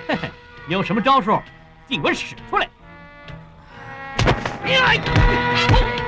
嘿嘿，有什么招数，尽管使出来。